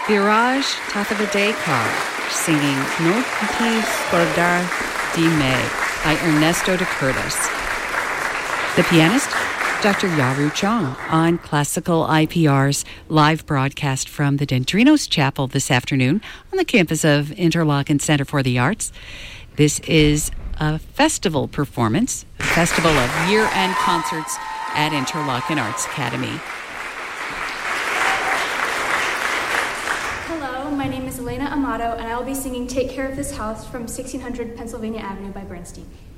Biraj Tathavadekar singing No Te Scordar de Me by Ernesto de Curtis. The pianist, Dr. Yaru Chong, on Classical IPR's live broadcast from the Dendrinos Chapel this afternoon on the campus of Interlochen Center for the Arts. This is a festival performance, a festival of year-end concerts at Interlochen Arts Academy. My name is Elena Amato, and I will be singing Take Care of This House from 1600 Pennsylvania Avenue by Bernstein.